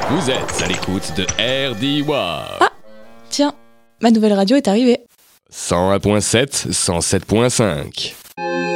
Vous êtes à l'écoute de RDY. Ah, tiens, ma nouvelle radio est arrivée. 101.7, 107.5.